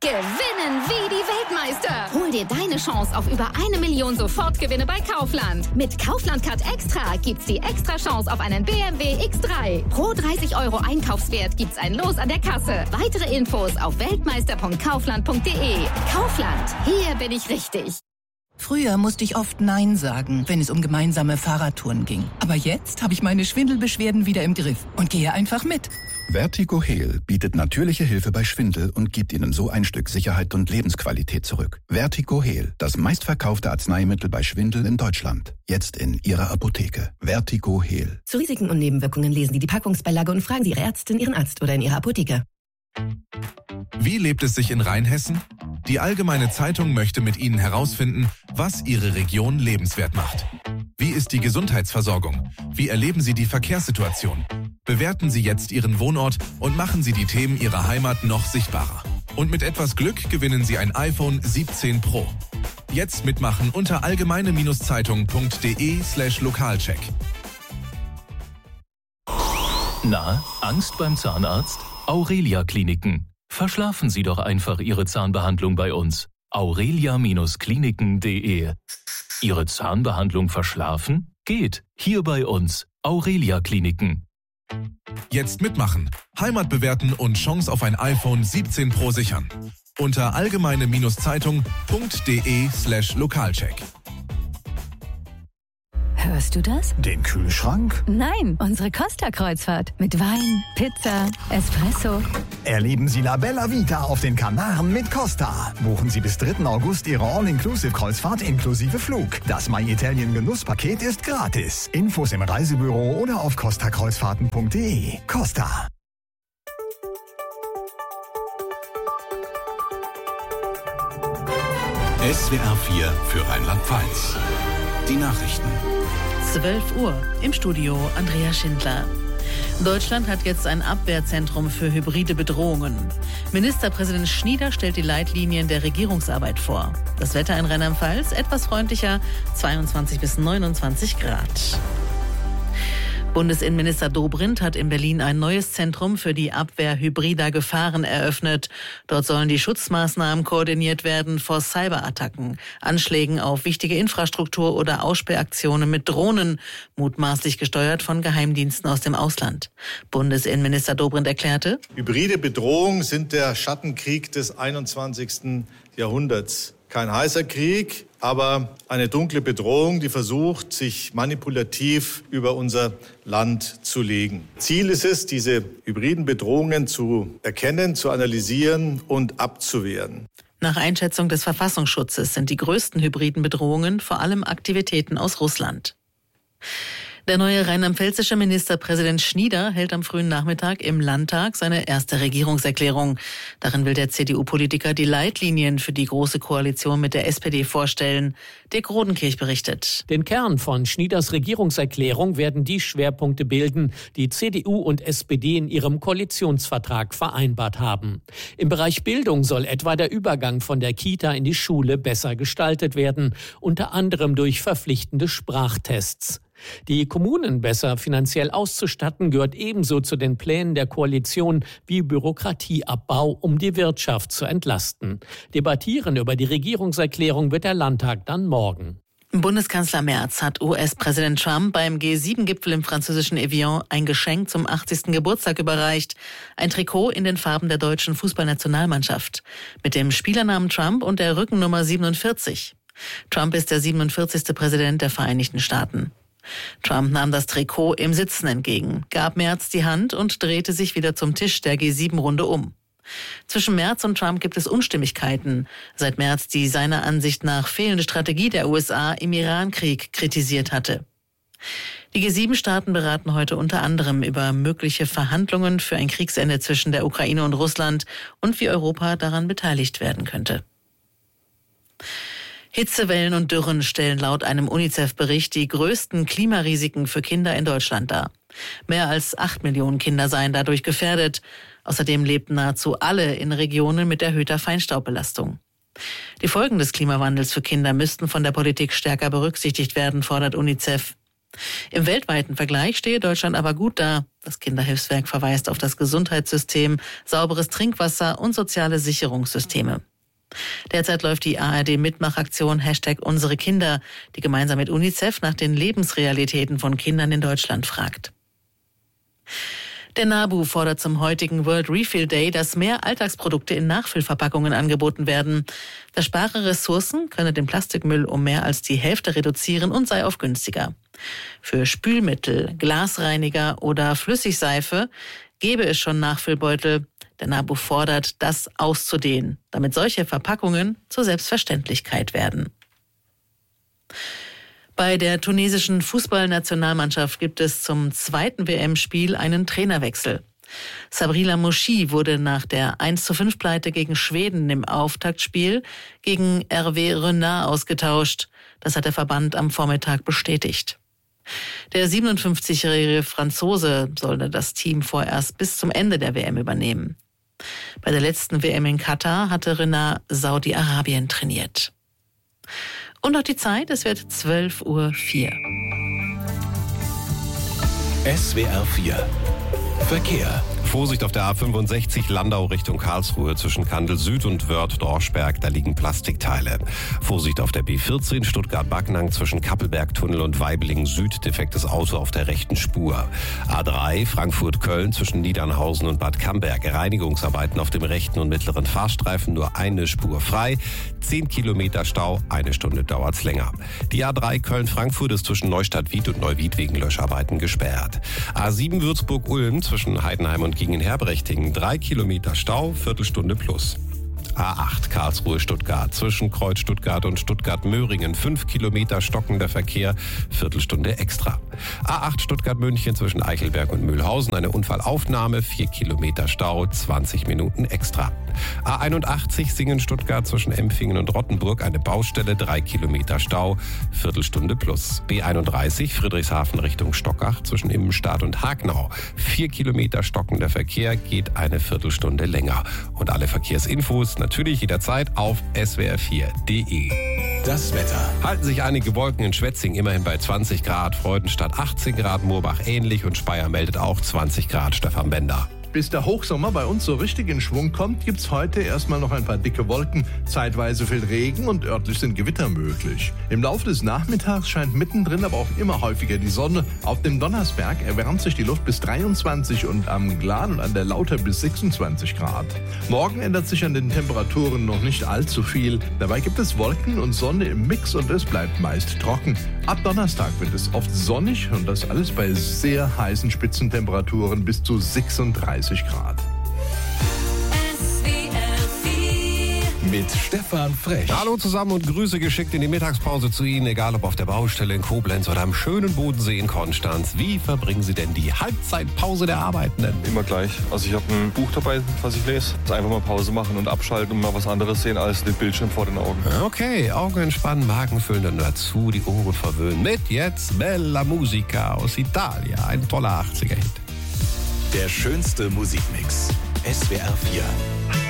Gewinnen wie die Weltmeister. Hol dir deine Chance auf über 1 Million Sofortgewinne bei Kaufland. Mit Kaufland Card Extra gibt's die extra Chance auf einen BMW X3. Pro 30 € Einkaufswert gibt's ein Los an der Kasse. Weitere Infos auf weltmeister.kaufland.de. Kaufland, hier bin ich richtig. Früher musste ich oft Nein sagen, wenn es um gemeinsame Fahrradtouren ging. Aber jetzt habe ich meine Schwindelbeschwerden wieder im Griff und gehe einfach mit. Vertigo Heal bietet natürliche Hilfe bei Schwindel und gibt Ihnen so ein Stück Sicherheit und Lebensqualität zurück. Vertigo Heal, das meistverkaufte Arzneimittel bei Schwindel in Deutschland. Jetzt in Ihrer Apotheke. Vertigo Heal. Zu Risiken und Nebenwirkungen lesen Sie die Packungsbeilage und fragen Sie Ihre Ärztin, Ihren Arzt oder in Ihrer Apotheke. Wie lebt es sich in Rheinhessen? Die Allgemeine Zeitung möchte mit Ihnen herausfinden, was Ihre Region lebenswert macht. Wie ist die Gesundheitsversorgung? Wie erleben Sie die Verkehrssituation? Bewerten Sie jetzt Ihren Wohnort und machen Sie die Themen Ihrer Heimat noch sichtbarer. Und mit etwas Glück gewinnen Sie ein iPhone 17 Pro. Jetzt mitmachen unter allgemeine-zeitung.de/Lokalcheck. Na, Angst beim Zahnarzt? Aurelia Kliniken. Verschlafen Sie doch einfach Ihre Zahnbehandlung bei uns. aurelia-kliniken.de. Ihre Zahnbehandlung verschlafen? Geht. Hier bei uns. Aurelia Kliniken. Jetzt mitmachen, Heimat bewerten und Chance auf ein iPhone 17 Pro sichern. Unter allgemeine-zeitung.de/Lokalcheck. Hörst du das? Den Kühlschrank? Nein, unsere Costa-Kreuzfahrt. Mit Wein, Pizza, Espresso. Erleben Sie La Bella Vita auf den Kanaren mit Costa. Buchen Sie bis 3. August Ihre All-Inclusive-Kreuzfahrt inklusive Flug. Das My Italien Genusspaket ist gratis. Infos im Reisebüro oder auf costakreuzfahrten.de. Costa. SWR 4 für Rheinland-Pfalz. Die Nachrichten. 12 Uhr. Im Studio Andrea Schindler. Deutschland hat jetzt ein Abwehrzentrum für hybride Bedrohungen. Ministerpräsident Schnieder stellt die Leitlinien der Regierungsarbeit vor. Das Wetter in Rheinland-Pfalz etwas freundlicher, 22 bis 29 Grad. Bundesinnenminister Dobrindt hat in Berlin ein neues Zentrum für die Abwehr hybrider Gefahren eröffnet. Dort sollen die Schutzmaßnahmen koordiniert werden vor Cyberattacken, Anschlägen auf wichtige Infrastruktur oder Ausspähaktionen mit Drohnen, mutmaßlich gesteuert von Geheimdiensten aus dem Ausland. Bundesinnenminister Dobrindt erklärte: Hybride Bedrohungen sind der Schattenkrieg des 21. Jahrhunderts. Kein heißer Krieg, aber eine dunkle Bedrohung, die versucht, sich manipulativ über unser Land zu legen. Ziel ist es, diese hybriden Bedrohungen zu erkennen, zu analysieren und abzuwehren. Nach Einschätzung des Verfassungsschutzes sind die größten hybriden Bedrohungen vor allem Aktivitäten aus Russland. Der neue rheinland-pfälzische Ministerpräsident Schnieder hält am frühen Nachmittag im Landtag seine erste Regierungserklärung. Darin will der CDU-Politiker die Leitlinien für die Große Koalition mit der SPD vorstellen. Dirk Rodenkirch berichtet. Den Kern von Schnieders Regierungserklärung werden die Schwerpunkte bilden, die CDU und SPD in ihrem Koalitionsvertrag vereinbart haben. Im Bereich Bildung soll etwa der Übergang von der Kita in die Schule besser gestaltet werden, unter anderem durch verpflichtende Sprachtests. Die Kommunen besser finanziell auszustatten, gehört ebenso zu den Plänen der Koalition wie Bürokratieabbau, um die Wirtschaft zu entlasten. Debattieren über die Regierungserklärung wird der Landtag dann morgen. Bundeskanzler Merz hat US-Präsident Trump beim G7-Gipfel im französischen Evian ein Geschenk zum 80. Geburtstag überreicht. Ein Trikot in den Farben der deutschen Fußballnationalmannschaft. Mit dem Spielernamen Trump und der Rückennummer 47. Trump ist der 47. Präsident der Vereinigten Staaten. Trump nahm das Trikot im Sitzen entgegen, gab Merz die Hand und drehte sich wieder zum Tisch der G7-Runde um. Zwischen Merz und Trump gibt es Unstimmigkeiten, seit Merz die seiner Ansicht nach fehlende Strategie der USA im Iran-Krieg kritisiert hatte. Die G7-Staaten beraten heute unter anderem über mögliche Verhandlungen für ein Kriegsende zwischen der Ukraine und Russland und wie Europa daran beteiligt werden könnte. Hitzewellen und Dürren stellen laut einem UNICEF-Bericht die größten Klimarisiken für Kinder in Deutschland dar. Mehr als 8 Millionen Kinder seien dadurch gefährdet. Außerdem lebten nahezu alle in Regionen mit erhöhter Feinstaubbelastung. Die Folgen des Klimawandels für Kinder müssten von der Politik stärker berücksichtigt werden, fordert UNICEF. Im weltweiten Vergleich stehe Deutschland aber gut da. Das Kinderhilfswerk verweist auf das Gesundheitssystem, sauberes Trinkwasser und soziale Sicherungssysteme. Derzeit läuft die ARD-Mitmachaktion #UnsereKinder, die gemeinsam mit UNICEF nach den Lebensrealitäten von Kindern in Deutschland fragt. Der NABU fordert zum heutigen World Refill Day, dass mehr Alltagsprodukte in Nachfüllverpackungen angeboten werden. Das spare Ressourcen, könne den Plastikmüll um mehr als die Hälfte reduzieren und sei oft günstiger. Für Spülmittel, Glasreiniger oder Flüssigseife gäbe es schon Nachfüllbeutel. Der NABU fordert, das auszudehnen, damit solche Verpackungen zur Selbstverständlichkeit werden. Bei der tunesischen Fußballnationalmannschaft gibt es zum zweiten WM-Spiel einen Trainerwechsel. Sabri Lamouchi wurde nach der 1:5-Pleite gegen Schweden im Auftaktspiel gegen Hervé Renard ausgetauscht. Das hat der Verband am Vormittag bestätigt. Der 57-jährige Franzose sollte das Team vorerst bis zum Ende der WM übernehmen. Bei der letzten WM in Katar hatte Renard Saudi-Arabien trainiert. Und noch die Zeit, es wird 12:04 Uhr. SWR 4 Verkehr. Vorsicht auf der A65 Landau Richtung Karlsruhe zwischen Kandel Süd und Wörth-Dorschberg, da liegen Plastikteile. Vorsicht auf der B14 Stuttgart-Backnang zwischen Kappelberg-Tunnel und Weiblingen Süd, defektes Auto auf der rechten Spur. A3 Frankfurt-Köln zwischen Niedernhausen und Bad Camberg, Reinigungsarbeiten auf dem rechten und mittleren Fahrstreifen, nur eine Spur frei. 10 Kilometer Stau, 1 Stunde dauert's länger. Die A3 Köln-Frankfurt ist zwischen Neustadt-Wied und Neuwied wegen Löscharbeiten gesperrt. A7 Würzburg-Ulm zwischen Heidenheim und Gingen-Herberechting, 3 Kilometer Stau, Viertelstunde plus. A8 Karlsruhe-Stuttgart zwischen Kreuz Stuttgart und Stuttgart-Möhringen, 5 Kilometer stockender Verkehr, Viertelstunde extra. A8 Stuttgart-München zwischen Eichelberg und Mühlhausen, eine Unfallaufnahme, 4 Kilometer Stau, 20 Minuten extra. A81 Singen-Stuttgart zwischen Empfingen und Rottenburg, eine Baustelle, 3 Kilometer Stau, Viertelstunde plus. B31 Friedrichshafen Richtung Stockach zwischen Immenstadt und Hagnau, 4 Kilometer stockender Verkehr, geht eine Viertelstunde länger. Und alle Verkehrsinfos natürlich jederzeit auf swr4.de. Das Wetter. Halten sich einige Wolken in Schwetzing immerhin bei 20 Grad, Freudenstadt 18 Grad, Moorbach ähnlich und Speyer meldet auch 20 Grad, Stefan Bender. Bis der Hochsommer bei uns so richtig in Schwung kommt, gibt's heute erstmal noch ein paar dicke Wolken, zeitweise fällt Regen und örtlich sind Gewitter möglich. Im Laufe des Nachmittags scheint mittendrin aber auch immer häufiger die Sonne. Auf dem Donnersberg erwärmt sich die Luft bis 23 und am Glan und an der Lauter bis 26 Grad. Morgen ändert sich an den Temperaturen noch nicht allzu viel. Dabei gibt es Wolken und Sonne im Mix und es bleibt meist trocken. Ab Donnerstag wird es oft sonnig und das alles bei sehr heißen Spitzentemperaturen bis zu 36 Grad. Mit Stefan Frech. Hallo zusammen und Grüße geschickt in die Mittagspause zu Ihnen, egal ob auf der Baustelle in Koblenz oder am schönen Bodensee in Konstanz. Wie verbringen Sie denn die Halbzeitpause der Arbeitenden? Immer gleich. Also ich habe ein Buch dabei, was ich lese. Einfach mal Pause machen und abschalten und mal was anderes sehen als den Bildschirm vor den Augen. Okay, Augen entspannen, Magen füllen und dazu die Ohren verwöhnen. Mit jetzt Bella Musica aus Italien. Ein toller 80er-Hit. Der schönste Musikmix. SWR 4.